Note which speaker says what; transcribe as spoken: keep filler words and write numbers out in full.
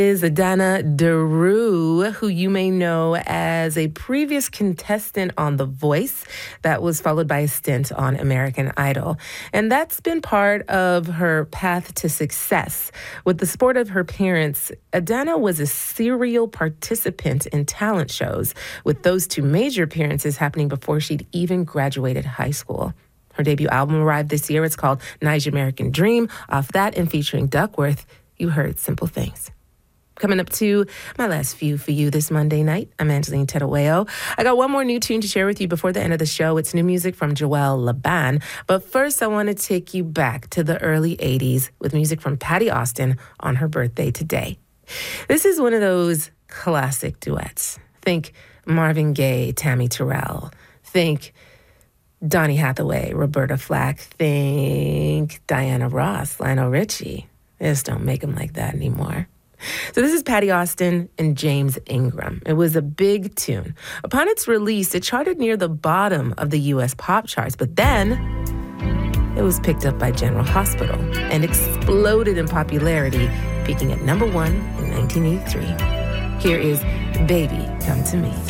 Speaker 1: Is Adana Daru, who you may know as a previous contestant on The Voice that was followed by a stint on American Idol. And that's been part of her path to success. With the support of her parents, Adana was a serial participant in talent shows, with those two major appearances happening before she'd even graduated high school. Her debut album arrived this year. It's called Niger American Dream. Off that and featuring Duckworth, you heard Simple Things. Coming up to my last few for you this Monday night, I'm Angeline Tedaweo. I got one more new tune to share with you before the end of the show. It's new music from Joel Laban. But first, I want to take you back to the early eighties with music from Patti Austin on her birthday today. This is one of those classic duets. Think Marvin Gaye, Tammy Terrell. Think Donny Hathaway, Roberta Flack. Think Diana Ross, Lionel Richie. They just don't make them like that anymore. So this is Patti Austin and James Ingram. It was a big tune. Upon its release, it charted near the bottom of the U S pop charts, but then it was picked up by General Hospital and exploded in popularity, peaking at number one in nineteen eighty-three. Here is Baby Come to Me.